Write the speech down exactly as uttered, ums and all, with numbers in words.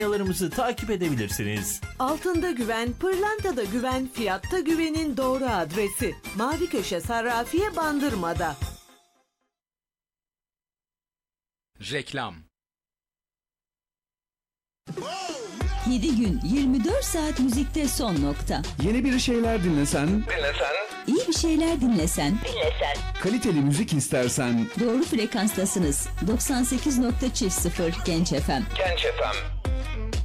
kampanyalarımızı takip edebilirsiniz. Altında güven, pırlantada güven, fiyatta güvenin doğru adresi. Mavi Köşe Sarrafiye Bandırma'da. Reklam. yedi gün yirmi dört saat müzikte son nokta. Yeni bir şeyler dinlesen, dinlesen, İyi bir şeyler dinlesen, dinlesen, kaliteli müzik istersen, doğru frekanstasınız. doksan sekiz nokta sıfır Genç F M. Genç F M.